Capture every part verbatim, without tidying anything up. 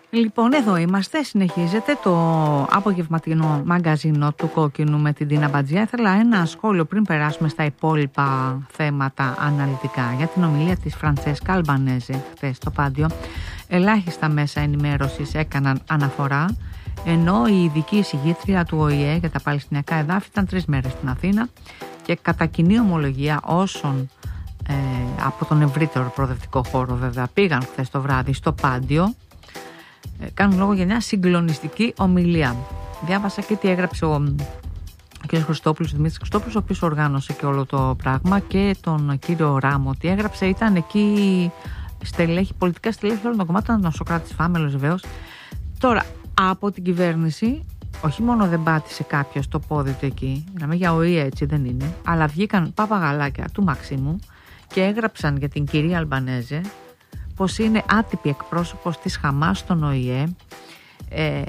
Λοιπόν, εδώ είμαστε. Συνεχίζεται το απογευματινό μαγκαζίνο του Κόκκινου με την Τίνα Μπατζιά. Ήθελα ένα σχόλιο πριν περάσουμε στα υπόλοιπα θέματα αναλυτικά για την ομιλία της Φραντσέσκα Αλμπανέζε χθες στο Πάντιο. Ελάχιστα μέσα ενημέρωσης έκαναν αναφορά, ενώ η ειδική εισηγήτρια του Ο Η Ε για τα Παλαιστινιακά εδάφη ήταν τρεις μέρες στην Αθήνα και κατά κοινή ομολογία όσων ε, από τον ευρύτερο προοδευτικό χώρο βέβαια πήγαν χθες το βράδυ στο Πάντιο, κάνουν λόγο για μια συγκλονιστική ομιλία. Διάβασα και τι έγραψε ο κ. Χριστόπουλος, ο Δημήτρης Χριστόπουλος, ο οποίος οργάνωσε και όλο το πράγμα, και τον κύριο Ράμο. Τι έγραψε, ήταν εκεί στελέχη, πολιτικά στελέχη όλων των κομμάτων, ο Σωκράτης Φάμελος βεβαίως. Τώρα, από την κυβέρνηση, όχι μόνο δεν πάτησε κάποιος το πόδι του εκεί, μιλάμε για Ο Η Ε, έτσι δεν είναι, αλλά βγήκαν παπαγαλάκια του Μαξίμου και έγραψαν για την κυρία Αλμπανέζε πως είναι άτυπη εκπρόσωπος της Χαμάς στον Ο Η Ε, ε,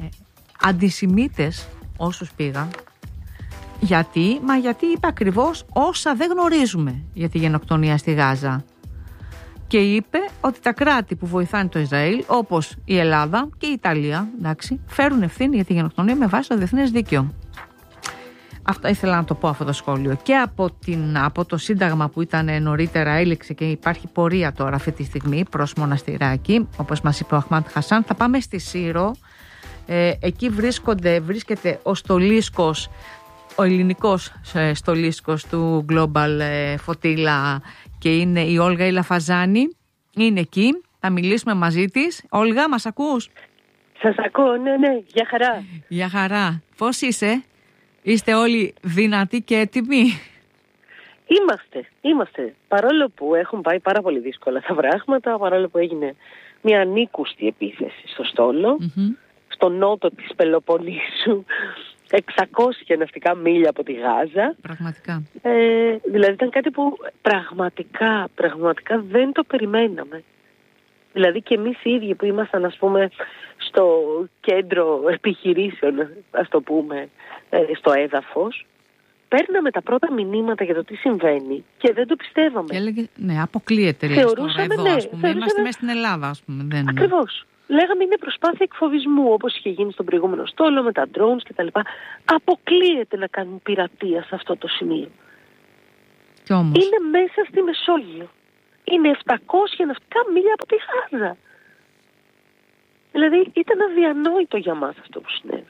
αντισημίτες όσους πήγαν. Γιατί, μα γιατί είπε ακριβώς όσα δεν γνωρίζουμε για τη γενοκτονία στη Γάζα. Και είπε ότι τα κράτη που βοηθάνε το Ισραήλ, όπως η Ελλάδα και η Ιταλία, εντάξει, φέρουν ευθύνη για τη γενοκτονία με βάση το διεθνές δίκαιο. Αυτό ήθελα να το πω, αυτό το σχόλιο. Και από, την, από το Σύνταγμα που ήταν νωρίτερα, έληξε και υπάρχει πορεία τώρα αυτή τη στιγμή προς μοναστηράκι, όπως μας είπε ο Αχμάντ Χασάν. Θα πάμε στη Σύρο. Ε, εκεί βρίσκονται, βρίσκεται ο στολίσκος, ο ελληνικός ε, στολίσκος του Global ε, Φωτίλα, και είναι η Όλγα Ηλαφαζάνη. Είναι εκεί. Θα μιλήσουμε μαζί της. Όλγα, μας ακούς? Σας ακούω, ναι, ναι. Γεια χαρά. Γεια χαρά. Πώς είσαι? Είστε όλοι δυνατοί και έτοιμοι? Είμαστε, είμαστε. Παρόλο που έχουν πάει πάρα πολύ δύσκολα τα πράγματα, παρόλο που έγινε μια ανήκουστη επίθεση στο Στόλο, mm-hmm. στο νότο της Πελοποννήσου, εξακόσια ναυτικά μίλια από τη Γάζα. Πραγματικά. Ε, δηλαδή ήταν κάτι που πραγματικά, πραγματικά δεν το περιμέναμε. Δηλαδή και εμείς οι ίδιοι που ήμασταν, ας πούμε, στο κέντρο επιχειρήσεων, ας το πούμε, στο έδαφος, παίρναμε τα πρώτα μηνύματα για το τι συμβαίνει και δεν το πιστεύαμε. Και έλεγε, ναι, αποκλείεται, λέει, τώρα εδώ, ναι, ας πούμε. Είμαστε μέσα στην Ελλάδα, ας πούμε. Δεν... Ακριβώς. Λέγαμε είναι προσπάθεια εκφοβισμού, όπως είχε γίνει στον προηγούμενο Στόλο, με τα drones κτλ. Αποκλείεται να κάνουν πειρατεία σε αυτό το σημείο. Κι όμως... Είναι μέσα στη Μεσόγειο. Είναι επτακόσια ναυτικά μίλια από τη Γάζα. Δηλαδή ήταν αδιανόητο για μας αυτό που συνέβη.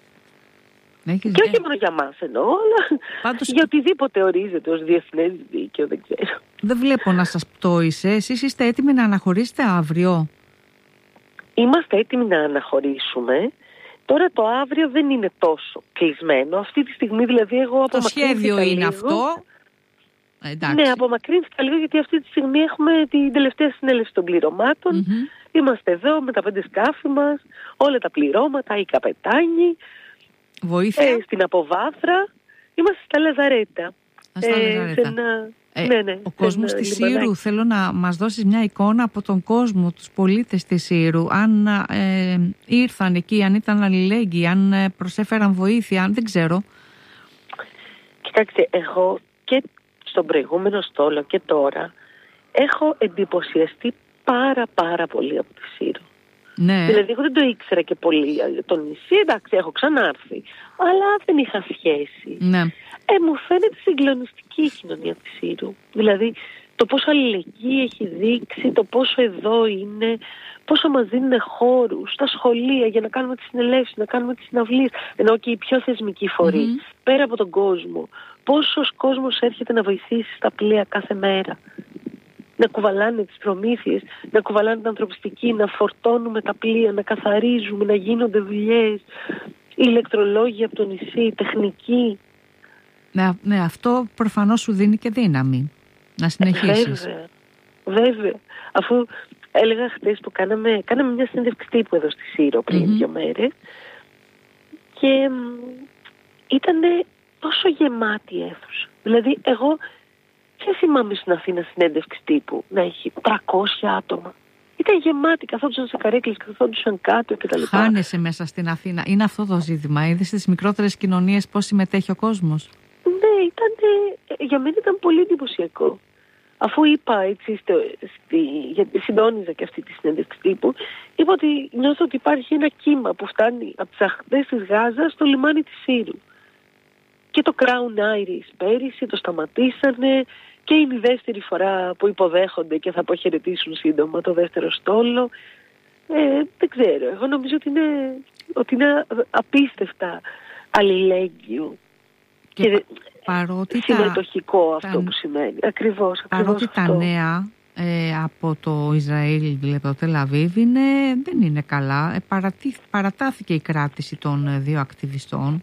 Έχεις και δε... όχι μόνο για μας εννοώ, αλλά Πάντως... για οτιδήποτε ορίζεται ως διεθνές δίκαιο, δεν ξέρω. Δεν βλέπω να σας πτώησε. Εσείς είστε έτοιμοι να αναχωρήσετε αύριο? Είμαστε έτοιμοι να αναχωρήσουμε. Τώρα το αύριο δεν είναι τόσο κλεισμένο. Αυτή τη στιγμή δηλαδή εγώ το σχέδιο είναι λίγο. αυτό. Εντάξει. Ναι, απομακρύνθηκα λίγο γιατί αυτή τη στιγμή έχουμε την τελευταία συνέλευση των πληρωμάτων. Mm-hmm. Είμαστε εδώ με τα πέντε σκάφη μας, όλα τα πληρώματα, οι καπετάνοι. Βοήθεια. Ε, στην Αποβάθρα. Είμαστε στα Λαζαρέτα. Στα ε, Λαζαρέτα. Ένα... Ε, ναι, ναι, ο κόσμος της Σύρου, θέλω να μας δώσεις μια εικόνα από τον κόσμο, τους πολίτες της Σύρου, αν ε, ήρθαν εκεί, αν ήταν αλληλέγγυοι, αν ε, προσέφεραν βοήθεια, αν δεν ξέρω. Κοιτάξτε, εγώ και στον προηγούμενο Στόλο και τώρα έχω εντυπωσιαστεί πάρα πάρα πολύ από τη Σύρο. Ναι. Δηλαδή εγώ δεν το ήξερα και πολύ το νησί, εντάξει έχω ξανάρθει, αλλά δεν είχα σχέση. Ναι. Ε, μου φαίνεται συγκλονιστική η κοινωνία της Σύρου. Δηλαδή το πόσο αλληλεγγύη έχει δείξει, το πόσο εδώ είναι, πόσο μας δίνουν χώρους στα σχολεία για να κάνουμε τις συνελεύσεις, να κάνουμε τις συναυλίες, ενώ και οι πιο θεσμικοί φορείς, mm-hmm. πέρα από τον κόσμο. Πόσος κόσμος έρχεται να βοηθήσει στα πλοία κάθε μέρα. Να κουβαλάνε τις προμήθειες, να κουβαλάνε την ανθρωπιστική, να φορτώνουμε τα πλοία, να καθαρίζουμε, να γίνονται δουλειές, ηλεκτρολόγοι από το νησί, τεχνική. Ναι, ναι, αυτό προφανώς σου δίνει και δύναμη να συνεχίσεις. Βέβαια, βέβαια. Αφού έλεγα χτες που κάναμε, κάναμε μια συνέντευξη τύπου εδώ στη Σύρο πριν mm-hmm. δύο μέρες και ήταν τόσο γεμάτη η αίθουσα. Δηλαδή εγώ δεν θυμάμαι στην Αθήνα συνέντευξη τύπου να έχει τριακόσια άτομα. Ήταν γεμάτη, καθόντουσαν σε καρέκλες, καθόντουσαν κάτω κτλ. Χάνεσαι μέσα στην Αθήνα. Είναι αυτό το ζήτημα. Είδες στις μικρότερες κοινωνίες πώς συμμετέχει ο κόσμος. Ναι, ήταν, για μένα ήταν πολύ εντυπωσιακό. αφού είπα έτσι, στο, στη, γιατί συντόνιζα και αυτή τη συνέντευξη τύπου, είπα ότι νιώθω ότι υπάρχει ένα κύμα που φτάνει από τις αχθές της Γάζας στο λιμάνι της Σύρου. Και το Crown Iris πέρυσι το σταματήσανε και είναι η δεύτερη φορά που υποδέχονται και θα αποχαιρετήσουν σύντομα το δεύτερο στόλο. Ε, δεν ξέρω, εγώ νομίζω ότι είναι, ότι είναι απίστευτα αλληλέγγυο και, και παρότι συμμετοχικό τα, αυτό τα, που σημαίνει. Ακριβώς, παρότι αυτό. Τα νέα ε, από το Ισραήλ, δηλαδή το Τελαβίβ, είναι, δεν είναι καλά. Ε, παρατή, παρατάθηκε η κράτηση των ε, δύο ακτιβιστών.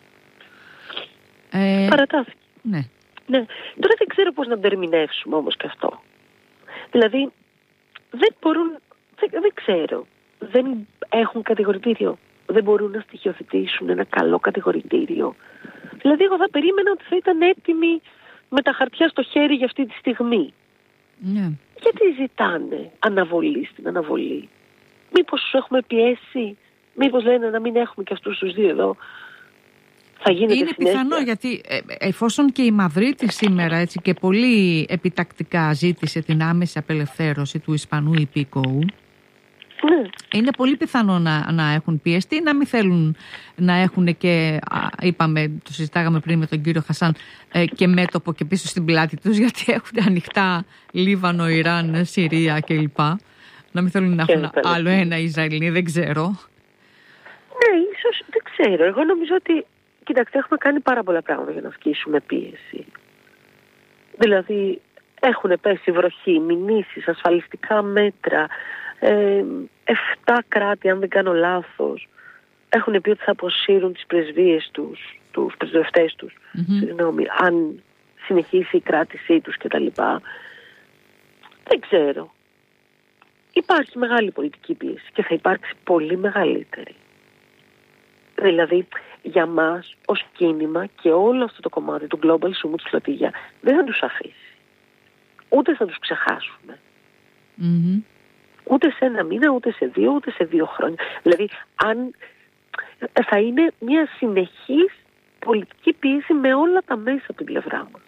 Ε, παρατάθηκε. Ναι. ναι. Τώρα δεν ξέρω πώς να το ερμηνεύσουμε όμως και αυτό. Δηλαδή δεν μπορούν, δεν, δεν ξέρω, δεν έχουν κατηγορητήριο. Δεν μπορούν να στοιχειοθετήσουν ένα καλό κατηγορητήριο. Δηλαδή εγώ θα περίμενα ότι θα ήταν έτοιμοι με τα χαρτιά στο χέρι για αυτή τη στιγμή. Ναι. Γιατί ζητάνε αναβολή στην αναβολή? Μήπως τους έχουμε πιέσει? Μήπως λένε να μην έχουμε και αυτούς τους δύο εδώ? Θα γίνεται είναι συνέχεια. Πιθανό, γιατί ε, εφόσον και η Μαυρίτη σήμερα έτσι και πολύ επιτακτικά ζήτησε την άμεση απελευθέρωση του Ισπανού υπήκοου, ναι. είναι πολύ πιθανό να, να έχουν πιεστεί, να μην θέλουν να έχουν και, α, είπαμε, το συζητάγαμε πριν με τον κύριο Χασάν, ε, και μέτωπο και πίσω στην πλάτη τους, γιατί έχουν ανοιχτά Λίβανο, Ιράν, Συρία κλπ. Να μην θέλουν να έχουν άλλο ένα Ισραηλί, δεν ξέρω. Ναι, ίσως, δεν ξέρω. Εγώ νομίζω ότι, κοιτάξτε, έχουμε κάνει πάρα πολλά πράγματα για να ασκήσουμε πίεση. Δηλαδή, έχουν πέσει βροχή, μηνύσεις, ασφαλιστικά μέτρα. Ε, εφτά κράτη, αν δεν κάνω λάθος, έχουν πει ότι θα αποσύρουν τις πρεσβείες τους, τους πρεσβευτές τους, mm-hmm. συγγνώμη, αν συνεχίσει η κράτησή τους κτλ. Δεν ξέρω. Υπάρχει μεγάλη πολιτική πίεση και θα υπάρξει πολύ μεγαλύτερη. Δηλαδή, για μας ως κίνημα και όλο αυτό το κομμάτι του Global Summit της Φλωτilla δεν θα τους αφήσει. Ούτε θα τους ξεχάσουμε. Mm-hmm. Ούτε σε ένα μήνα, ούτε σε δύο, ούτε σε δύο χρόνια. Δηλαδή, αν θα είναι μια συνεχής πολιτική πίεση με όλα τα μέσα από την πλευρά μας.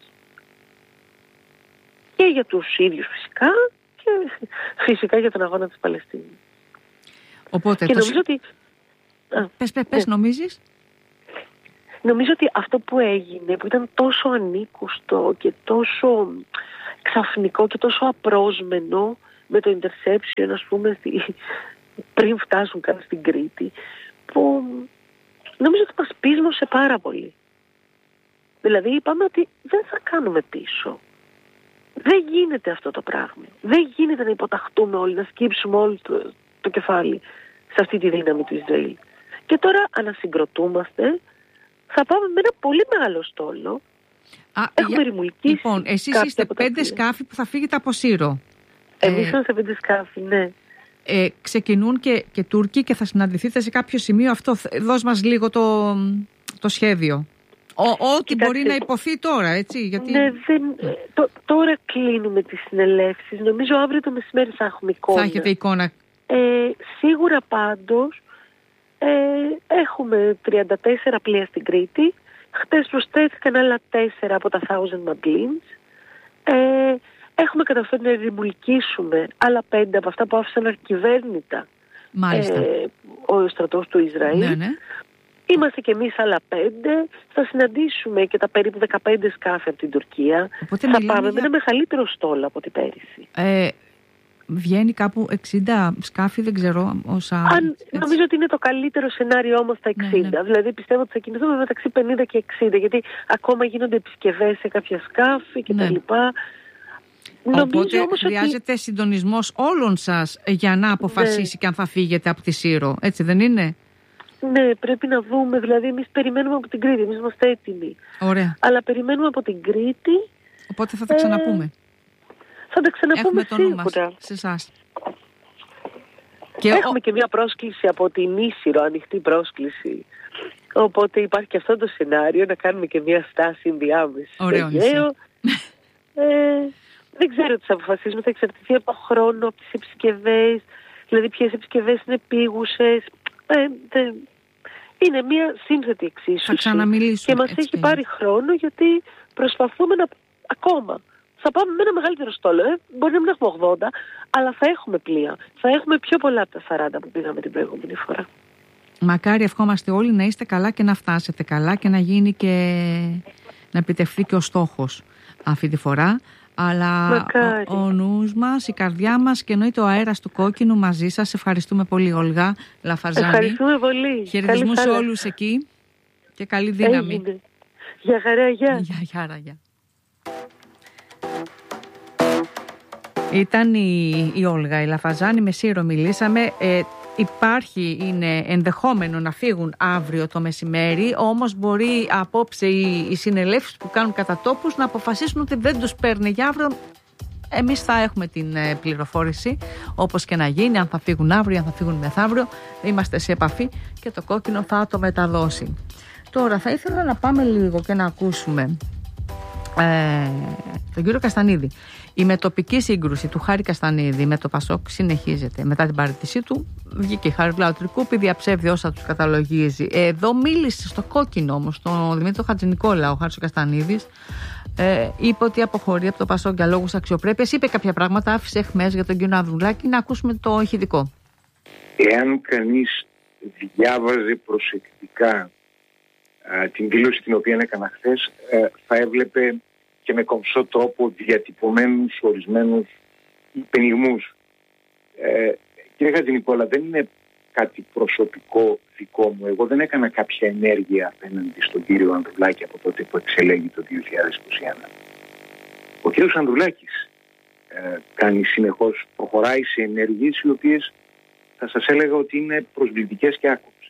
Και για τους ίδιους φυσικά και φυσικά για τον αγώνα της Παλαιστίνης. Οπότε, και το... νομίζω ότι... Πες, πες, πες, ναι. νομίζεις? Νομίζω ότι αυτό που έγινε, που ήταν τόσο ανήκουστο και τόσο ξαφνικό και τόσο απρόσμενο, με το interception, ας πούμε, πριν φτάσουν καν στην Κρήτη, που νομίζω ότι μας πείσμωσε πάρα πολύ. Δηλαδή είπαμε ότι δεν θα κάνουμε πίσω. Δεν γίνεται αυτό το πράγμα. Δεν γίνεται να υποταχτούμε όλοι, να σκύψουμε όλοι το, το κεφάλι σε αυτή τη δύναμη του Ισραήλ. Και τώρα ανασυγκροτούμαστε, θα πάμε με ένα πολύ μεγάλο στόλο. Α, Έχουμε για... ρημουλκίσει. Λοιπόν, εσείς είστε πέντε σκάφη που θα φύγετε από Σύρο. Εμείς είμαστε πέντε σκάφη, ναι. Ε, ξεκινούν και, και Τούρκοι και θα συναντηθείτε σε κάποιο σημείο. Αυτό, δώσ' μας λίγο το, το σχέδιο. Ο, ό,τι Κοιτάξτε, μπορεί να υποθεί τώρα, έτσι. Γιατί... Ναι, δεν, το, τώρα κλείνουμε τις συνελεύσεις. Νομίζω αύριο το μεσημέρι θα έχουμε εικόνα. Θα έχετε εικόνα. Ε, σίγουρα πάντως ε, έχουμε τριάντα τέσσερα πλοία στην Κρήτη. Χτες προσθέθηκαν άλλα τέσσερα από τα Thousand Madlins. Ε, Έχουμε καταφέρει να ρημουλκίσουμε άλλα πέντε από αυτά που άφησαν αρκυβέρνητα ε, ο στρατός του Ισραήλ. Ναι, ναι. Είμαστε κι εμείς άλλα πέντε. Θα συναντήσουμε και τα περίπου δεκαπέντε σκάφη από την Τουρκία. Οπότε θα πάμε για... με ένα μεγαλύτερο στόλο από την πέρυσι. Ε, βγαίνει κάπου εξήντα σκάφη, δεν ξέρω. Όσα... Αν, νομίζω ότι είναι το καλύτερο σενάριό μας τα εξήντα. Ναι, ναι. Δηλαδή πιστεύω ότι θα κινηθούμε μεταξύ πενήντα και εξήντα, γιατί ακόμα γίνονται επισκευές σε κάποια σκάφη κτλ. Ναι. Οπότε όμως χρειάζεται ότι... συντονισμός όλων σας για να αποφασίσει ναι. και αν θα φύγετε από τη Σύρο. Έτσι δεν είναι? Ναι, πρέπει να δούμε. Δηλαδή εμείς περιμένουμε από την Κρήτη. Εμείς είμαστε έτοιμοι. Ωραία. Αλλά περιμένουμε από την Κρήτη. Οπότε θα τα ξαναπούμε. Ε, θα τα ξαναπούμε Έχουμε σίγουρα. το νου μας σε εσάς. Και έχουμε ο... και μια πρόσκληση από την Ίσυρο, ανοιχτή πρόσκληση. Οπότε υπάρχει και αυτό το σενάριο να κάνουμε και μια στάση ενδιάμεση. Ωραίο ε, Δεν ξέρω τι θα αποφασίσουμε, θα εξαρτηθεί από χρόνο, από τις επισκευές, δηλαδή ποιες επισκευές είναι επίγουσες. Ε, δε... Είναι μια σύνθετη εξίσωση. Θα ξαναμιλήσουμε. Και μας έτσι. έχει πάρει χρόνο γιατί προσπαθούμε να... ακόμα θα πάμε με ένα μεγαλύτερο στόλο. Ε. Μπορεί να μην έχουμε ογδόντα, αλλά θα έχουμε πλοία. Θα έχουμε πιο πολλά από τα σαράντα που πήγαμε την προηγούμενη φορά. Μακάρι, ευχόμαστε όλοι να είστε καλά και να φτάσετε καλά και να γίνει και να επιτευχθεί και ο στόχος αυτή τη φορά. Αλλά ο, ο νους μας, η καρδιά μας και εννοείται ο αέρας του Κόκκινου μαζί σας. Ευχαριστούμε πολύ, Όλγα Λαφαζάνη. Ευχαριστούμε πολύ. Χαιρετισμούς σε όλους εκεί και καλή δύναμη. Έγινε. Γεια χαρά, γεια. Γεια, γεια, γεια. Ήταν η, η Όλγα η Λαφαζάνη, με Σύρο μιλήσαμε. Ε, Υπάρχει, είναι ενδεχόμενο να φύγουν αύριο το μεσημέρι, όμως μπορεί απόψε οι, οι συνελεύσεις που κάνουν κατά τόπους να αποφασίσουν ότι δεν τους παίρνει για αύριο. Εμείς θα έχουμε την ε, πληροφόρηση, όπως και να γίνει, αν θα φύγουν αύριο, αν θα φύγουν μεθαύριο. Είμαστε σε επαφή και το Κόκκινο θα το μεταδώσει. Τώρα θα ήθελα να πάμε λίγο και να ακούσουμε ε, τον κύριο Καστανίδη. Η μετοπική σύγκρουση του Χάρη Καστανίδη με το Πασόκ συνεχίζεται. Μετά την παραιτησή του βγήκε η Χαριλάου Τρικούπη, διαψεύδει όσα τους καταλογίζει. Εδώ μίλησε στο Κόκκινο όμως, τον Δημήτριο Χατζηνικόλα, ο Χάρης Καστανίδης. Ε, είπε ότι αποχωρεί από το Πασόκ για λόγους αξιοπρέπειας. Είπε κάποια πράγματα, άφησε εχμές για τον κύριο Ανδρουλάκη. Να ακούσουμε το ηχητικό. Εάν κανείς διάβαζε προσεκτικά α, την δήλωση την οποία έκανα χθες, ε, θα έβλεπε και με κομψό τρόπο διατυπωμένους ορισμένους υπενιγμούς. Ε, κύριε Χατζηνικόλα, δεν είναι κάτι προσωπικό δικό μου. Εγώ δεν έκανα κάποια ενέργεια απέναντι στον κύριο Ανδρουλάκη από τότε που εξελέγει το δύο χιλιάδες είκοσι ένα. Ο κύριος Ανδρουλάκης ε, κάνει συνεχώς, προχωράει σε ενέργειες οι οποίες θα σας έλεγα ότι είναι προσβλητικές και άκομψες.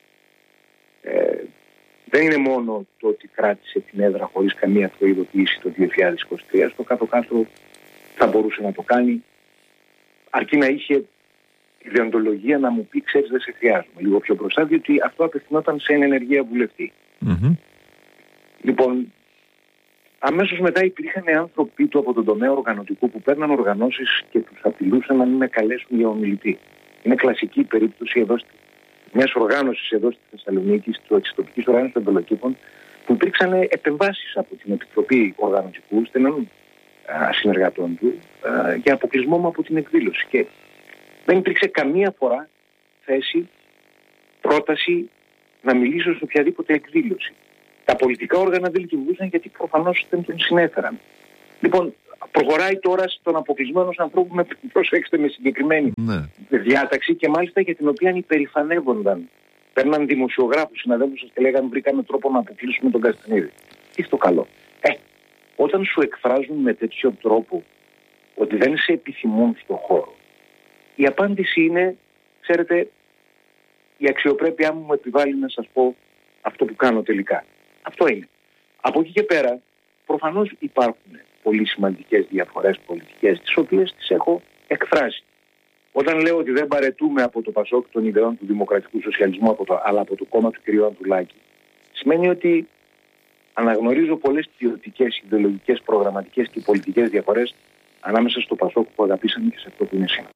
Ε, Δεν είναι μόνο το ότι κράτησε την έδρα χωρίς καμία προειδοποίηση το δύο χιλιάδες είκοσι τρία. Στο κάτω-κάτω θα μπορούσε να το κάνει, αρκεί να είχε ιδεοντολογία να μου πει: ξέρεις, δεν σε χρειάζομαι. Λίγο πιο μπροστά, διότι αυτό απευθυνόταν σε ενεργεία βουλευτή. Mm-hmm. Λοιπόν, αμέσως μετά υπήρχαν άνθρωποι του από τον τομέα οργανωτικού που παίρναν οργανώσεις και τους απειλούσαν να μην με καλέσουν για ομιλητή. Είναι κλασική περίπτωση εδώ μια οργάνωση εδώ στη Θεσσαλονίκη, τη τοπική οργάνωση των Πελοκήπων, που υπήρξαν επεμβάσεις από την Επιτροπή Οργανωτικού στενών συνεργατών του α, για αποκλεισμό μου από την εκδήλωση. Και δεν υπήρξε καμία φορά θέση, πρόταση να μιλήσω σε οποιαδήποτε εκδήλωση. Τα πολιτικά όργανα δεν λειτουργούσαν γιατί προφανώς δεν τον συνέφεραν. Λοιπόν, προχωράει τώρα στον αποκλεισμό ενός ανθρώπου με, προσέξτε, με συγκεκριμένη ναι. διάταξη και μάλιστα για την οποία υπερηφανεύονταν. Παίρναν δημοσιογράφους, συναδέλφους σας και λέγανε: βρήκαμε τρόπο να αποκλείσουμε τον Καστανίδη. Τι στο καλό. Ε, όταν σου εκφράζουν με τέτοιο τρόπο ότι δεν σε επιθυμούν στον χώρο, η απάντηση είναι: ξέρετε, η αξιοπρέπειά μου μου επιβάλλει να σας πω αυτό που κάνω τελικά. Αυτό είναι. Από εκεί και πέρα, προφανώς υπάρχουν πολύ σημαντικές διαφορές πολιτικές, τις οποίες τις έχω εκφράσει. Όταν λέω ότι δεν παραιτούμε από το Πασόκ των ιδεών του δημοκρατικού σοσιαλισμού, από το, αλλά από το κόμμα του κ. Ανδρουλάκη, σημαίνει ότι αναγνωρίζω πολλές ποιοτικές, ιδεολογικές, προγραμματικές και πολιτικές διαφορές ανάμεσα στο Πασόκ που αγαπήσαμε και σε αυτό που είναι σήμερα.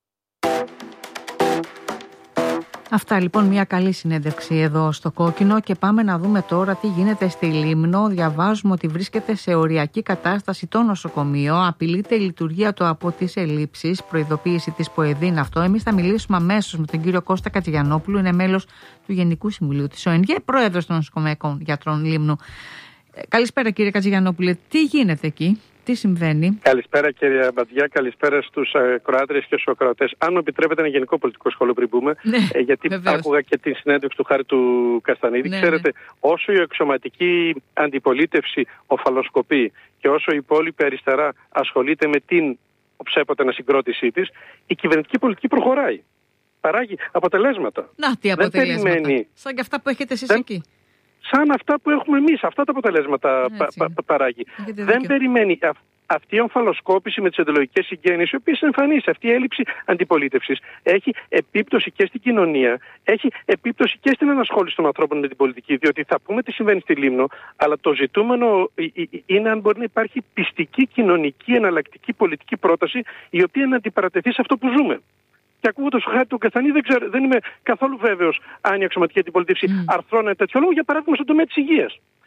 Αυτά λοιπόν, μια καλή συνέντευξη εδώ στο Κόκκινο και πάμε να δούμε τώρα τι γίνεται στη Λίμνο. Διαβάζουμε ότι βρίσκεται σε οριακή κατάσταση το νοσοκομείο, απειλείται η λειτουργία του από τις ελλείψεις, προειδοποίηση της ΠΟΕΔΗΝ αυτό. Εμείς θα μιλήσουμε αμέσως με τον κύριο Κώστα Κατζηγιαννόπουλο, είναι μέλος του Γενικού Συμβουλίου της ΟΕΝΓΕ, πρόεδρος των νοσοκομειακών γιατρών Λίμνου. Καλησπέρα κύριε Κατζηγιαννόπουλε, τι γίνεται εκεί? Τι συμβαίνει? Καλησπέρα κύριε Μπατζιά, καλησπέρα στους ακροάτριες και στους ακροατές. Αν μου επιτρέπετε ένα γενικό πολιτικό σχόλιο πριν πούμε, ναι, ε, γιατί βεβαίως. Άκουγα και την συνέντευξη του Χάρη του Καστανίδη. Ναι, Ξέρετε, ναι. όσο η εξωματική αντιπολίτευση οφαλοσκοπεί και όσο η υπόλοιπη αριστερά ασχολείται με την οψέποτε ανασυγκρότησή της, η κυβερνητική πολιτική προχωράει. Παράγει αποτελέσματα. Να, τι αποτελέσματα. Περιμένει... Σαν και αυτά που έχετε εσείς Δεν... εκεί. Σαν αυτά που έχουμε εμείς, αυτά τα αποτελέσματα πα, πα, παράγει. Έχετε Δεν δίκιο. περιμένει α, αυτή η ομφαλοσκόπηση με τις ιδεολογικές συγγένειες, οι οποίες είναι εμφανείς, αυτή η έλλειψη αντιπολίτευσης, έχει επίπτωση και στην κοινωνία, έχει επίπτωση και στην ανασχόληση των ανθρώπων με την πολιτική, διότι θα πούμε τι συμβαίνει στη Λίμνο, αλλά το ζητούμενο είναι αν μπορεί να υπάρχει πιστική, κοινωνική, εναλλακτική πολιτική πρόταση, η οποία να αντιπαρατεθεί σε αυτό που ζούμε. Και ακούγοντας το Χάρη του Καστανίδη, δεν, δεν είμαι καθόλου βέβαιος αν η αξιωματική αντιπολίτευση mm. αρθρώνει τέτοιο λόγο, για παράδειγμα στον τομέα της υγείας.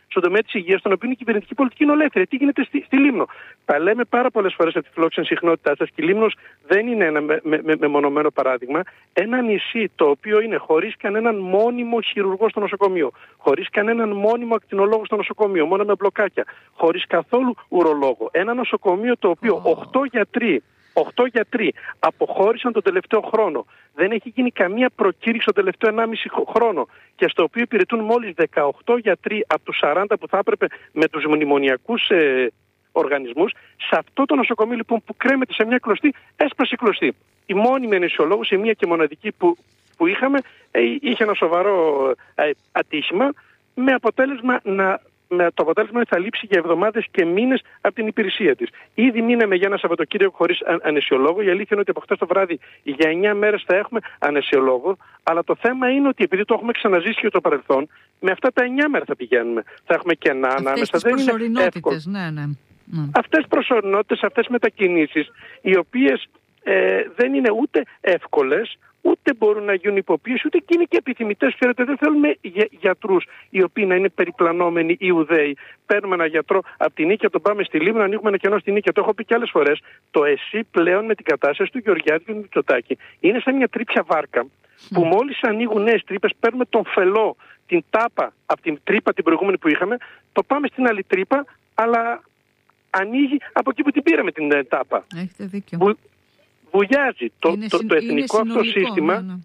στον τομέα της υγείας, στον οποίο η κυβερνητική πολιτική είναι ολέθρια. Τι γίνεται στη, στη Λίμνο. Τα λέμε πάρα πολλές φορές από τη φιλόξενη συχνότητά σας και η Λίμνος δεν είναι ένα μεμονωμένο με, με παράδειγμα. Ένα νησί το οποίο είναι χωρίς κανέναν μόνιμο χειρουργό στο νοσοκομείο, χωρίς κανέναν μόνιμο ακτινολόγο στο νοσοκομείο, μόνο με μπλοκάκια, χωρίς καθόλου ουρολόγο. Ένα νοσοκομείο το οποίο οκτώ γιατροί Οχτώ γιατροί αποχώρησαν τον τελευταίο χρόνο. Δεν έχει γίνει καμία προκήρυξη τον τελευταίο ενάμιση χρόνο. Και στο οποίο υπηρετούν μόλις δεκαοκτώ γιατροί από τους σαράντα που θα έπρεπε με τους μνημονιακούς ε, οργανισμούς. Σε αυτό το νοσοκομείο λοιπόν που κρέμεται σε μια κλωστή, έσπασε η κλωστή. Η μόνιμη αναισθησιολόγος, η μία και μοναδική που, που είχαμε, ε, είχε ένα σοβαρό ε, ατύχημα, με αποτέλεσμα να. Με το αποτέλεσμα ότι θα λείψει για εβδομάδες και μήνες από την υπηρεσία της. Ήδη μείναμε για ένα Σαββατοκύριακο χωρίς αναισθησιολόγο. Η αλήθεια είναι ότι από χτες το βράδυ για εννιά μέρες θα έχουμε αναισθησιολόγο. Αλλά το θέμα είναι ότι επειδή το έχουμε ξαναζήσει και το παρελθόν, με αυτά τα εννιά μέρες θα πηγαίνουμε. Θα έχουμε κενά ανάμεσα. Δεν είναι εύκολο. Ναι, ναι. Mm. Αυτές προσωρινότητες, αυτές μετακινήσεις, οι οποίες ε, δεν είναι ούτε εύκολες, ούτε μπορούν να γίνουν υποποίηση, ούτε και είναι και επιθυμητές. Ξέρετε, δεν θέλουμε για, γιατρούς οι οποίοι να είναι περιπλανόμενοι ή ουδέοι. Παίρνουμε ένα γιατρό από την Νίκαια, τον πάμε στη Λίμνο, ανοίγουμε ένα κενό στη Νίκαια. Το έχω πει και άλλες φορές. Το ΕΣΥ πλέον με την κατάσταση του Γεωργιάδη και του Μητσοτάκη είναι σαν μια τρίπια βάρκα που μόλις ανοίγουν νέες τρύπες, παίρνουμε τον φελό, την τάπα από την τρύπα την προηγούμενη που είχαμε, το πάμε στην άλλη τρύπα, αλλά ανοίγει από εκεί που την πήραμε την τάπα. Έχετε δίκιο. Που, Βουλιάζει. Το, το, το εθνικό αυτό σύστημα ναι,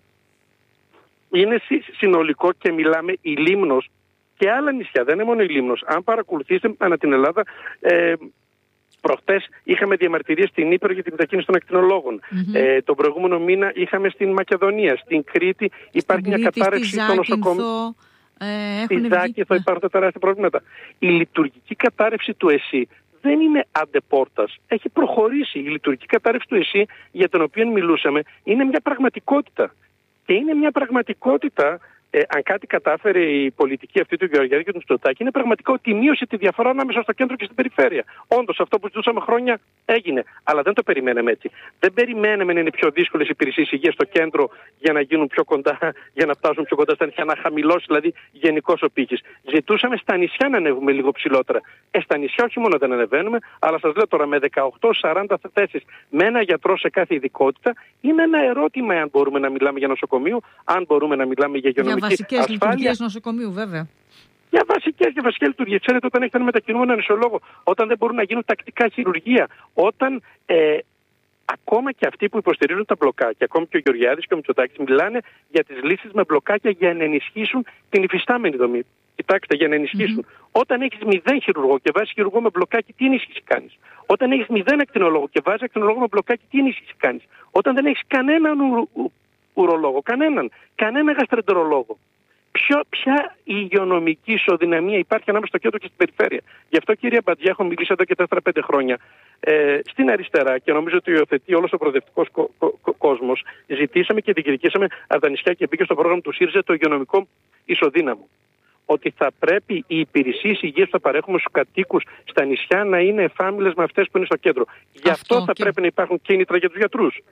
ναι. είναι συνολικό και μιλάμε η Λίμνος και άλλα νησιά, δεν είναι μόνο η Λίμνος. Αν παρακολουθήσετε ανά την Ελλάδα, ε, προχτές είχαμε διαμαρτυρίες στην Ύπρο για την μετακίνηση των ακτινολόγων. Mm-hmm. Ε, τον προηγούμενο μήνα είχαμε στην Μακεδονία, στην Κρήτη υπάρχει στην μια κατάρρευση των νοσοκομείων. Ε, στη Ζάκυνθο υπάρχουν τεράστια προβλήματα. Η λειτουργική κατάρρευση του ΕΣΥ δεν είναι αντεπόρτας. Έχει προχωρήσει. Η λειτουργική κατάρρευση του ΕΣΥ για την οποία μιλούσαμε είναι μια πραγματικότητα. Και είναι μια πραγματικότητα, ε, αν κάτι κατάφερε η πολιτική αυτή του Γεωργιάδη και του Μητσοτάκη, είναι πραγματικό ότι μείωσε τη διαφορά ανάμεσα στο κέντρο και στην περιφέρεια. Όντως, αυτό που ζητούσαμε χρόνια έγινε. Αλλά δεν το περιμέναμε έτσι. Δεν περιμέναμε να είναι πιο δύσκολες οι υπηρεσίες υγείας στο κέντρο για να γίνουν πιο κοντά, για να φτάσουν πιο κοντά στα νησιά, να χαμηλώσει δηλαδή γενικώς ο πύχης. Ζητούσαμε στα νησιά να ανέβουμε λίγο ψηλότερα. Ε, στα νησιά όχι μόνο δεν ανεβαίνουμε, αλλά σας λέω τώρα με δεκαοκτώ σαράντα θέσεις με ένα γιατρό σε κάθε ειδικότητα, είναι ένα ερώτημα αν μπορούμε να μιλάμε για νοσοκομείο, αν μπορούμε να μιλάμε για υγειονομική ασφάλεια. Για βασικές λειτουργίες νοσοκομείου, βέβαια. Για βασικές και βασικές λειτουργίες. Ξέρετε, όταν έχετε ένα μετακινούμενο αναισθησιολόγο, όταν δεν μπορούν να γίνουν τακτικά χειρουργία, όταν ε, ακόμα και αυτοί που υποστηρίζουν τα μπλοκάκια, ακόμη και ο Γεωργιάδης και ο Μητσοτάκης, μιλάνε για τις λύσεις με μπλοκάκια για να ενισχύσουν την υφιστάμενη δομή. Κοιτάξτε, για να ενισχύσουν. Mm-hmm. Όταν έχεις μηδέν χειρουργό και βάζεις χειρουργό με μπλοκάκι, τι ενίσχυση κάνεις? Όταν έχεις μηδέν ακτινολόγο και βάζεις ακτινολόγο με μπλοκάκι, τι ενίσχυση κάνεις? Όταν δεν έχεις κανέναν ου, ου, ουρολόγο, κανέναν, κανένα γαστρεντερολόγο. Ποιο, ποια υγειονομική ισοδυναμία υπάρχει ανάμεσα στο κέντρο και στην περιφέρεια? Γι' αυτό, κύριε Μπατζιά, έχω μιλήσει εδώ και τέσσερα πέντε χρόνια ε, στην αριστερά και νομίζω ότι υιοθετεί όλος ο προοδευτικός κο, κο, κο, κόσμος. Ζητήσαμε και διεκδικήσαμε από τα νησιά και μπήκε στο πρόγραμμα του ΣΥΡΙΖΑ το υγειονομικό ισοδύναμο. Ότι θα πρέπει οι υπηρεσίες υγείας που θα παρέχουμε στους κατοίκους στα νησιά να είναι εφάμιλες με αυτές που είναι στο κέντρο. Γι' αυτό, αυτό θα και... πρέπει να υπάρχουν κίνητρα για τους γιατρούς.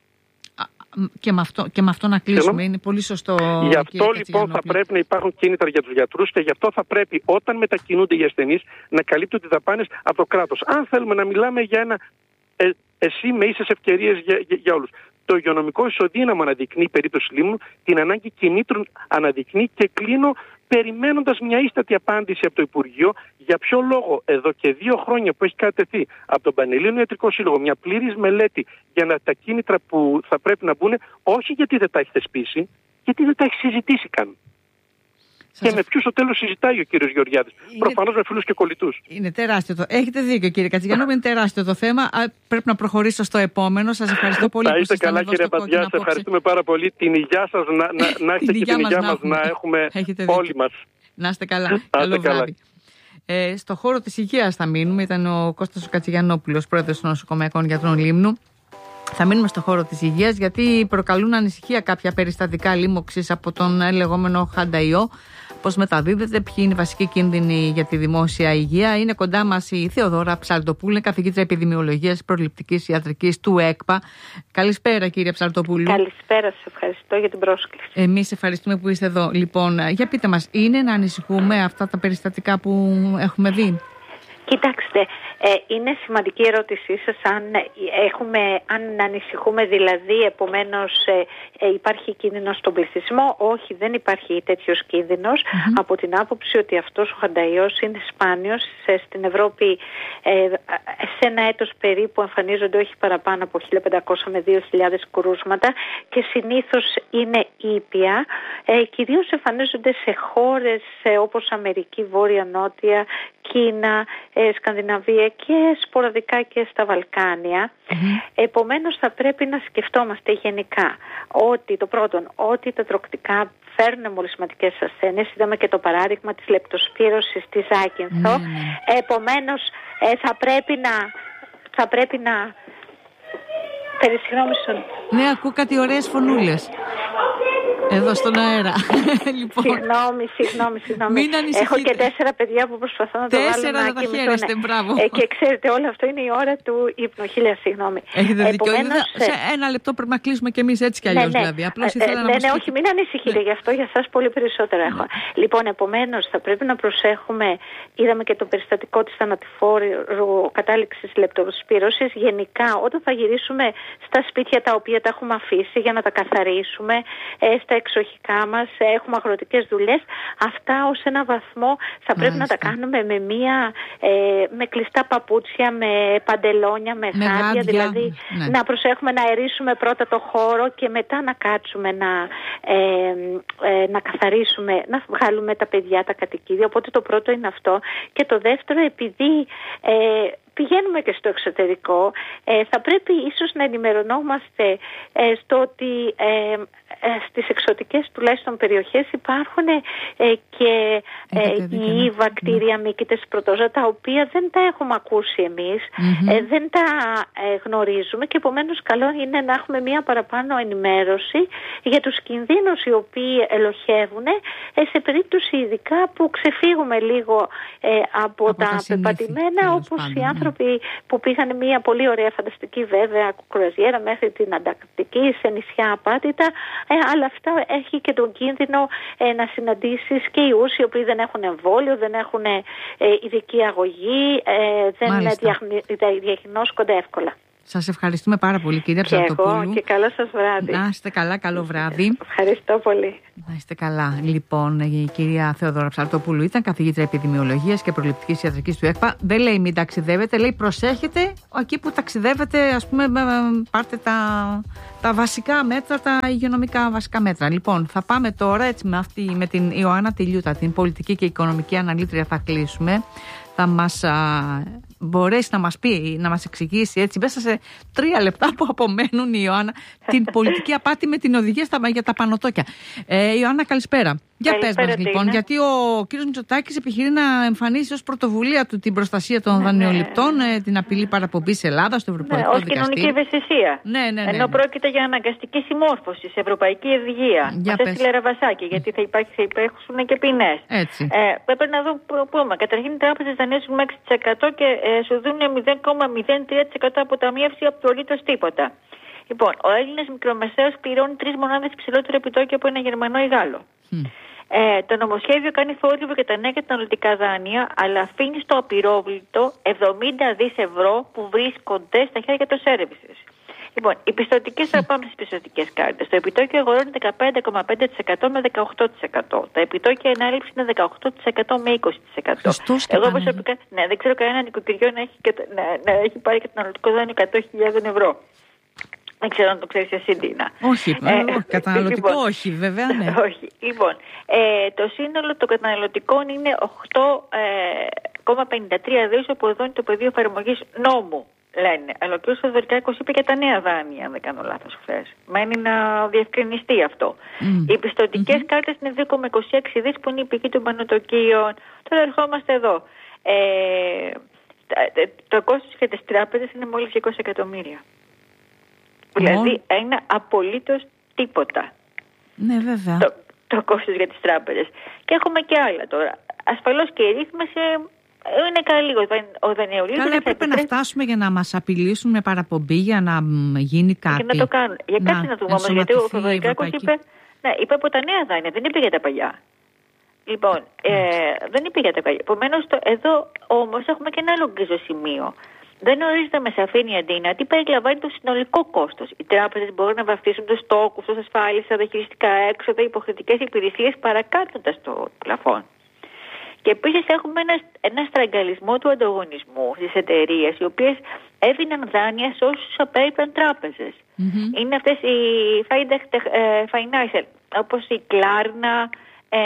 Και με, αυτό, και με αυτό να κλείσουμε. Θέλω. Είναι πολύ σωστό. Γι' αυτό λοιπόν θα πρέπει να υπάρχουν κίνητρα για τους γιατρούς και γι' αυτό θα πρέπει όταν μετακινούνται οι ασθενείς να καλύπτουν τις δαπάνες από το κράτος. Αν θέλουμε να μιλάμε για ένα ε, εσύ με ίσες ευκαιρίες για, για, για όλους. Το υγειονομικό ισοδύναμο αναδεικνύει η περίπτωση Λίμνου, την ανάγκη κινήτρων αναδεικνύει και κλείνω περιμένοντας μια ίστατη απάντηση από το Υπουργείο για ποιο λόγο εδώ και δύο χρόνια που έχει κατεθεί από τον Πανελλήνιο Ιατρικό Σύλλογο μια πλήρης μελέτη για να, τα κίνητρα που θα πρέπει να μπουν, όχι γιατί δεν τα έχει θεσπίσει, γιατί δεν τα έχει συζητήσει καν. Σας... Και με ποιους στο τέλος συζητάει ο κύριος Γεωργιάδης. Είναι... Προφανώς με φίλους και κολλητούς. Είναι τεράστιο το. Έχετε δίκιο, κύριε Κατζηγιαννόπουλο, είναι τεράστιο το θέμα. Πρέπει να προχωρήσω στο επόμενο. Σας ευχαριστώ πολύ. Θα είστε καλά, κύριε Μπατζιά. Σας ευχαριστούμε πάρα πολύ. Την υγειά σας να, να, να έχετε και την υγειά μας να έχουμε όλοι μας. Να είστε καλά. Καλό βράδυ. Ε, στο χώρο της υγείας θα μείνουμε. Ήταν ο Κώστας Κατζηγιαννόπουλος, πρόεδρος των νοσοκομειακών γιατρών Λίμνου. Θα μείνουμε στο χώρο της υγείας γιατί προκαλούν ανησυχία κάποια περιστατικά λίμωξης από τον λεγόμενο χανταϊό. πώς μεταδίδεται, ποιοι είναι οι βασικοί κίνδυνοι για τη δημόσια υγεία. Είναι κοντά μας η Θεοδώρα Ψαλτοπούλου, καθηγήτρια επιδημιολογίας προληπτικής ιατρικής του ΕΚΠΑ. Καλησπέρα, κύριε Ψαλτοπούλου. Καλησπέρα, σας ευχαριστώ για την πρόσκληση. Εμείς ευχαριστούμε που είστε εδώ. Λοιπόν, για πείτε μας, είναι να ανησυχούμε αυτά τα περιστατικά που έχουμε δει? Κοιτάξτε, ε, είναι σημαντική ερώτησή σας αν, έχουμε, αν ανησυχούμε, δηλαδή επομένως ε, ε, υπάρχει κίνδυνος στον πληθυσμό. Όχι, δεν υπάρχει τέτοιος κίνδυνος, mm-hmm. από την άποψη ότι αυτός ο χανταϊός είναι σπάνιος. Σε, στην Ευρώπη ε, σε ένα έτος περίπου εμφανίζονται όχι παραπάνω από χίλια πεντακόσια με δύο χιλιάδες κρούσματα και συνήθως είναι ήπια. Ε, κυρίως εμφανίζονται σε χώρες ε, όπως Αμερική, Βόρεια, Νότια, Κίνα, ε, Σκανδιναβία και σποραδικά και στα Βαλκάνια. Mm-hmm. Επομένως θα πρέπει να σκεφτόμαστε γενικά ότι το πρώτον, ότι τα τροκτικά φέρνουν μολυσματικές ασθένειες. Είδαμε και το παράδειγμα της λεπτοσπύρωσης στη Ζάκυνθο. Mm-hmm. Επομένως ε, θα πρέπει να θα πρέπει να περισυγγνώμη στον... Ναι, ακούω κάτι ωραίες φωνούλες εδώ στον αέρα. Λοιπόν. Συγγνώμη, συγγνώμη, συγγνώμη. Έχω και τέσσερα παιδιά που προσπαθώ να το βάλω. Τέσσερα να τα χαίρεστε, μπράβο. Ε, και ξέρετε, όλο αυτό είναι η ώρα του ύπνου. Χίλια συγγνώμη. Έχετε δίκιο. Σε ένα λεπτό πρέπει να κλείσουμε κι εμείς έτσι κι αλλιώς, ναι, ναι. δηλαδή. Απλώς ήθελα ε, να ναι, μας ναι, όχι, μην ανησυχείτε, ναι. γι' αυτό για σας πολύ περισσότερα έχω. Ναι. Λοιπόν, επομένως, θα πρέπει να προσέχουμε. Είδαμε και το περιστατικό της θανατηφόρου κατάληξης λεπτοσπύρωσης. Γενικά, όταν θα γυρίσουμε στα σπίτια τα οποία τα έχουμε αφήσει για να τα καθαρίσουμε, ε, στα εξοχικά μας, έχουμε αγροτικές δουλειές, αυτά ως ένα βαθμό θα πρέπει Μάλιστα. να τα κάνουμε με μία ε, με κλειστά παπούτσια, με παντελόνια, με, με γάντια, γάντια, δηλαδή ναι. να προσέχουμε να αερίσουμε πρώτα το χώρο και μετά να κάτσουμε να, ε, ε, να καθαρίσουμε, να βγάλουμε τα παιδιά, τα κατοικίδια. Οπότε το πρώτο είναι αυτό. Και το δεύτερο, επειδή ε, πηγαίνουμε και στο εξωτερικό, ε, θα πρέπει ίσως να ενημερωνόμαστε ε, στο ότι ε, ε, στις εξωτικές τουλάχιστον περιοχές υπάρχουν ε, και ιοί, βακτήρια, μύκητες, πρωτόζωα, τα οποία δεν τα έχουμε ακούσει εμείς, mm-hmm. ε, δεν τα ε, γνωρίζουμε και επομένως καλό είναι να έχουμε μία παραπάνω ενημέρωση για τους κινδύνους οι οποίοι ελοχεύουν ε, σε περίπτωση ειδικά που ξεφύγουμε λίγο ε, από, από τα, τα πεπατημένα, όπως οι άνθρωποι που πήγαν μια πολύ ωραία φανταστική βέβαια κρουαζιέρα μέχρι την Ανταρκτική σε νησιά απάτητα, ε, αλλά αυτά έχει και τον κίνδυνο ε, να συναντήσεις και ιούς οι οποίοι δεν έχουν εμβόλιο, δεν έχουν ε, ειδική αγωγή, ε, δεν διαγνώσκονται εύκολα. Σας ευχαριστούμε πάρα πολύ, κυρία Ψαλτοπούλου. Και εγώ και καλό σας βράδυ. Να είστε καλά, καλό βράδυ. Ευχαριστώ πολύ. Να είστε καλά. Λοιπόν, η κυρία Θεοδώρα Ψαλτοπούλου ήταν καθηγήτρια επιδημιολογίας και προληπτικής ιατρικής του ΕΚΠΑ. Δεν λέει μην ταξιδεύετε, λέει προσέχετε εκεί που ταξιδεύετε, ας πούμε, πάρτε τα, τα βασικά μέτρα, τα υγειονομικά βασικά μέτρα. Λοιπόν, θα πάμε τώρα έτσι με, αυτή, με την Ιωάννα Τηλιούτα, την πολιτική και οικονομική αναλύτρια, θα κλείσουμε. Θα μας α, μπορέσει να μας πει, να μας εξηγήσει έτσι μέσα σε τρία λεπτά που απομένουν η Ιωάννα την πολιτική απάτη με την οδηγία στα, για τα πανωτόκια. Ε, Ιωάννα, καλησπέρα. Για πες μας λοιπόν, είναι. γιατί ο κύριος Μητσοτάκης επιχειρεί να εμφανίσει ως πρωτοβουλία του την προστασία των ναι, δανειοληπτών, ναι. την απειλή παραπομπής Ελλάδας στο Ευρωπαϊκό ναι, Δικαστήριο. Ως κοινωνική ευαισθησία. Ναι, ναι, ναι, Ενώ ναι. πρόκειται για αναγκαστική συμμόρφωση σε ευρωπαϊκή οδηγία. Μας έστειλε Ραβασάκη, γιατί θα, υπάρχει, θα υπέχουν και ποινές. Έτσι. Ε, πρέπει να δούμε που πούμε. Καταρχήν οι τράπεζες δανείζουν έξι τοις εκατό και ε, σου δίνουν μηδέν κόμμα μηδέν τρία τοις εκατό αποταμίευση απολύτως τίποτα. Λοιπόν, ο Έλληνας μικρομεσαίος πληρώνει τρεις μονάδες υψηλότερο επιτόκιο από ένα Γερμανό ή Γάλλο. Mm. Ε, το νομοσχέδιο κάνει θόρυβο για τα νέα καταναλωτικά δάνεια, αλλά αφήνει στο απειρόβλητο εβδομήντα δισεκατομμύρια ευρώ που βρίσκονται στα χέρια των services. Λοιπόν, οι πιστωτικές, θα πάμε στις πιστωτικές κάρτες. Το επιτόκιο αγορών είναι δεκαπέντε κόμμα πέντε τοις εκατό με δεκαοκτώ τοις εκατό. Τα επιτόκια ενάληψη είναι δεκαοκτώ τοις εκατό με είκοσι τοις εκατό. Χριστός Εγώ προσωπικά, ναι, δεν ξέρω κανένα νοικοκυριό να έχει, να, να έχει πάρει καταναλωτικό δάνειο εκατό χιλιάδες ευρώ. Δεν ξέρω αν το ξέρεις εσύ, Ντίνα. Όχι, ε, όχι καταναλωτικό λοιπόν, όχι, βέβαια, ναι. Όχι. Λοιπόν, ε, το σύνολο των καταναλωτικών είναι οκτώ κόμμα πενήντα τρία δις, όπου εδώ είναι το πεδίο εφαρμογής νόμου, λένε. Αλλά ο κ. Θεοδωρικάκος είπε και τα νέα δάνεια, αν δεν κάνω λάθος χθες. Μένει να διευκρινιστεί αυτό. Mm. Οι πιστωτικές mm-hmm. κάρτες είναι δύο κόμμα είκοσι έξι δις, που είναι η πηγή των πανωτοκίων. Τώρα ερχόμαστε εδώ. Ε, το κόστος για τις τράπεζες είναι μόλις είκοσι εκατομμύρια. Δηλαδή είναι απολύτως τίποτα. Ναι, βέβαια. Το, το κόστος για τις τράπεζες. Και έχουμε και άλλα τώρα. Ασφαλώς και η ρύθμιση είναι καλή. Ο δανειολήπτης Καλά, έπρεπε να φτάσουμε για να μας απειλήσουν με παραπομπή για να γίνει κάτι. Και να το κάνουν. Για να κάτι να δούμε όμως, γιατί ο Θεοδωρικάκος είπε, ναι, είπε από τα νέα δάνεια, δεν είπε για τα παλιά. Λοιπόν, ε, δεν είπε για τα παλιά. Επομένως, εδώ όμως έχουμε και ένα άλλο γκρίζο σημείο. Δεν ορίζεται με σαφήνεια, Ντίνα, τι περιλαμβάνει το συνολικό κόστος. Οι τράπεζες μπορούν να βαφτίσουν τους στόκους, τους ασφάλισες, τα διαχειριστικά έξοδα, υποχρεωτικές υπηρεσίες παρακάτοντας το πλαφόν. Και επίσης έχουμε ένα, ένα στραγγαλισμό του ανταγωνισμού στις εταιρείες, οι οποίες έδιναν δάνεια σε όσους απέριπαν τράπεζες. Mm-hmm. Είναι αυτές οι financial, όπως η Klarna, ε,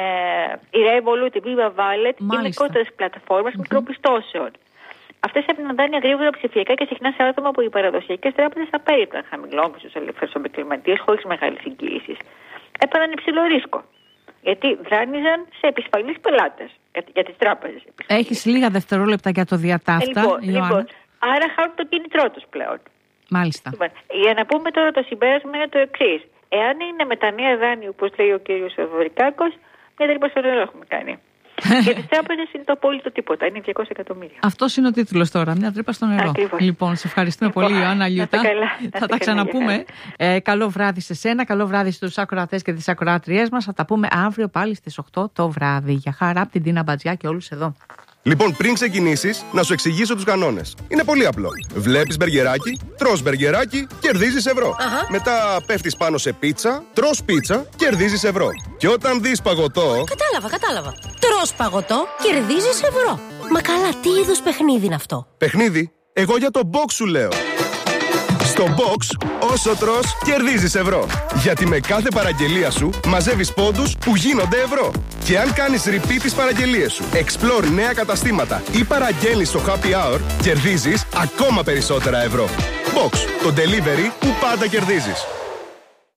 η Revolut, η Viva Wallet, οι μικρότερες πλατφόρμες mm-hmm. μικροπιστώσεων. Αυτές έδιναν δάνεια γρήγορα ψηφιακά και συχνά σε άτομα που οι παραδοσιακές τράπεζες απέριπαν χαμηλόμισθους ελεύθερους επαγγελματίες χωρίς μεγάλες εγγύησεις. Έπαιρναν υψηλό ρίσκο. Γιατί δάνειζαν σε επισφαλείς πελάτες για, για τις τράπεζες. Έχεις λίγα δευτερόλεπτα για το διατάφτα, λοιπόν, Ιωάννα. Λοιπόν, άρα χάνουν το κίνητρό τους πλέον. Μάλιστα. Λοιπόν, για να πούμε τώρα το συμπέρασμα είναι το εξής. Εάν είναι με τα νέα δάνεια, όπως λέει ο κύριος Θεοδωρικάκος, μια τρύπα στο νερό έχουμε κάνει. Για τις τράπεζες είναι το απόλυτο τίποτα, είναι διακόσια εκατομμύρια. Αυτός είναι ο τίτλος τώρα, μια τρύπα στο νερό. Ακριβώς. Λοιπόν, σε ευχαριστούμε λοιπόν, πολύ, Ιωάννα Λιούτα. Θα τα ξαναπούμε. Ε, καλό βράδυ σε σένα, καλό βράδυ στους ακροατές και τις ακροάτριές μας. Θα τα πούμε αύριο πάλι στις οκτώ το βράδυ. Για χαρά από την Τίνα Μπατζιά και όλους εδώ. Λοιπόν, πριν ξεκινήσεις, να σου εξηγήσω τους κανόνες. Είναι πολύ απλό. Βλέπεις μπεργκεράκι, τρως μπεργκεράκι, κερδίζεις ευρώ. Uh-huh. Μετά πέφτεις πάνω σε πίτσα, τρως πίτσα, κερδίζεις ευρώ. Και όταν δεις παγωτό... Κατάλαβα, κατάλαβα. Τρως παγωτό, κερδίζεις ευρώ. Μα καλά, τι είδους παιχνίδι είναι αυτό? Παιχνίδι? Εγώ για το box σου λέω. Στο box, όσο τρως, κερδίζεις ευρώ. Γιατί με κάθε παραγγελία σου μαζεύεις πόντους που γίνονται ευρώ. Και αν κάνεις repeat τις παραγγελίες σου, explore νέα καταστήματα ή παραγγέλνεις στο happy hour, κερδίζεις ακόμα περισσότερα ευρώ. Box, το delivery που πάντα κερδίζεις.